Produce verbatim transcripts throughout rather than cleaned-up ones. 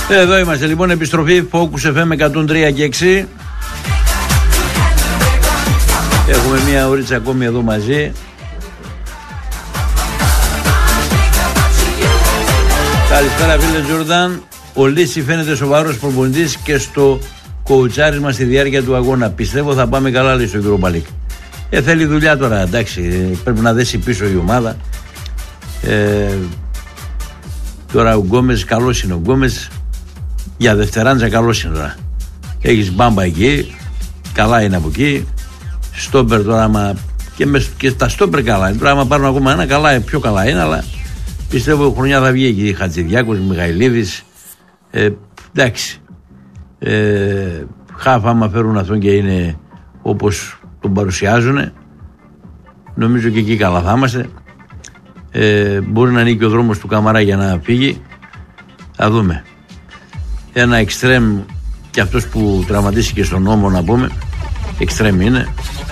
Εδώ είμαστε λοιπόν, επιστροφή Focus εφ εμ εκατόν τρία και έξι. Έχουμε μία ωρίτσα ακόμη εδώ μαζί. Καλησπέρα φίλε Τζόρνταν. Ο Λύση φαίνεται σοβαρός προπονητής και στο κοουτσάρισμα στη διάρκεια του αγώνα. Πιστεύω θα πάμε καλά, λέει στον κύριο Παλίκ. Ε, θέλει δουλειά τώρα, εντάξει, πρέπει να δέσει πίσω η ομάδα. Ε, τώρα ο Γκόμες, καλός είναι ο Γκόμες. Για δευτεράντζα καλός είναι τώρα. Έχεις Μπάμπα εκεί, καλά είναι από εκεί. Στόπερ τώρα, άμα, και, με, και τα στόπερ καλά είναι. Τώρα άμα πάρουν ακόμα ένα, καλά, πιο καλά είναι, αλλά πιστεύω η χρονιά θα βγει εκεί. Χατζηδιάκος, Μιχαηλίδης. Ε, εντάξει. Ε, χαφ άμα φέρουν αυτόν και είναι όπως τον παρουσιάζουν, νομίζω και εκεί καλά θα είμαστε. Ε, μπορεί να ανοίγει ο δρόμος του Καμαρά για να φύγει. Θα δούμε. Ένα εξτρέμ, και αυτός που τραυματίστηκε στον νόμο, να πούμε, εξτρέμ είναι.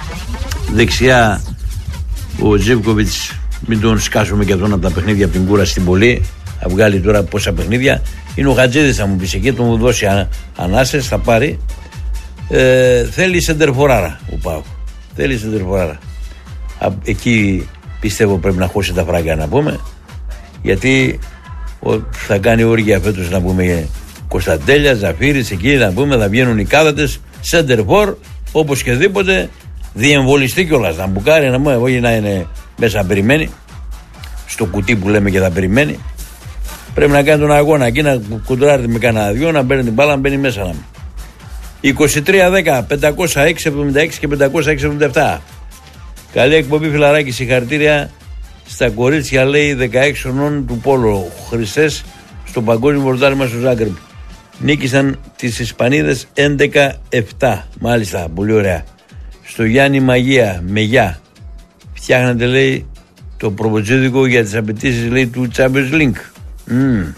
Δεξιά ο Ζίβκοβιτς, μην τον σκάσουμε και αυτόν από τα παιχνίδια από την κούραση στην Πολύ. Θα βγάλει τώρα πόσα παιχνίδια. Είναι ο Χατζίδης, θα μου πεις εκεί, τον δώσει α, ανάσες, θα πάρει. Ε, θέλει σεντερφοράρα ο Πάου. Θέλει σεντερφοράρα. Α, εκεί πιστεύω πρέπει να χώσει τα φράγκα, να πούμε. Γιατί ο, θα κάνει όργια φέτος, να πούμε, Κωνσταντέλια, Ζαφύρης, εκεί να πούμε, θα βγαίνουν οι κάδατες. Σεντερφόρ, όπως και δίποτε, διεμβολιστεί κιόλας. Να μπουκάρει, να μου, όχι να είναι μέσα να περιμένει. Στο κουτί που λέμε και θα περιμένει. Πρέπει να κάνει τον αγώνα εκεί, να κουντράρει με κανένα δυο, να παίρνει την μπάλα, να μπαίνει μέσα. Να είκοσι τρία δέκα πεντακόσια έξι εβδομήντα έξι και πεντακόσια έξι εβδομήντα επτά. Καλή εκπομπή, φιλαράκι, συγχαρητήρια στα κορίτσια, λέει, δεκαέξι χρονών του Πόλο. Χρυσές στο παγκόσμιο πρωτάθλημα στο Ζάγκρεπ. Νίκησαν τις Ισπανίδες έντεκα επτά. Μάλιστα, πολύ ωραία. Στο Γιάννη Μαγεία, με γεια. Φτιάχνετε, λέει, το προποτζίδικο για τις απαιτήσεις, λέει, του Champions League. Mm.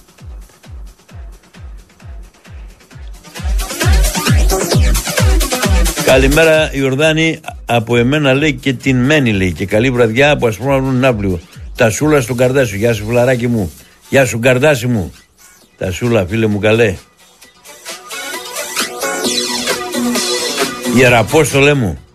Καλημέρα Ιορδάνη, από εμένα, λέει, και την Μένη, λέει, και καλή βραδιά από Ασπρόμαυρο Ναύπλιο. Τα σούλα στον Καρδάσιο. Γεια σου, φιλαράκι μου. Γεια σου, Καρδάσι μου. Τα σούλα, φίλε μου, καλέ. Ιεραπόστολε μου,